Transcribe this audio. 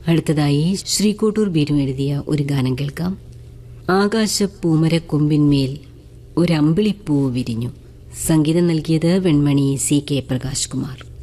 അടുത്തതായി ശ്രീകോട്ടൂർ ബീരു എഴുതിയ ഒരു ഗാനം കേൾക്കാം. ആകാശപ്പൂമരക്കൊമ്പിന്മേൽ ഒരമ്പിളിപ്പൂ വിരിഞ്ഞു. സംഗീതം നൽകിയത് വെൺമണി CK പ്രകാശ് കുമാർ.